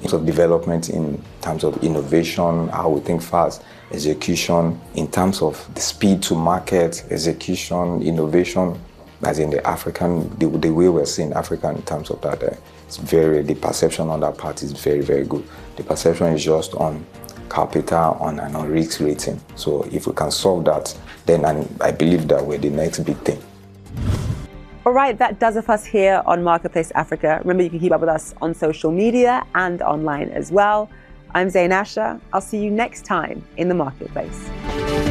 of development in terms of innovation, how we think fast, execution, in terms of the speed to market, execution, innovation, as in the way we're seeing Africa in terms of that, the perception on that part is very, very good. The perception is just on capital, on risk rating. So if we can solve that, then I believe that we're the next big thing. All right, that does it for us here on Marketplace Africa. Remember, you can keep up with us on social media and online as well. I'm Zain Asher. I'll see you next time in the Marketplace.